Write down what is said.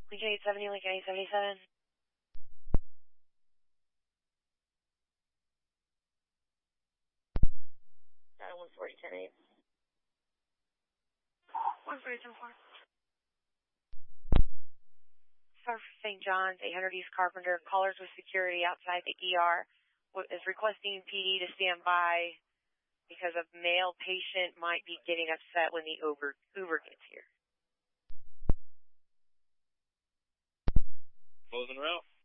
Lincoln 870, Lincoln 877. That 140, 10-8. 140, 10-4. Star for St. John's, 800 East Carpenter. Callers with security outside the ER is requesting PD to stand by because a male patient might be getting upset when the Uber gets here. Closing route.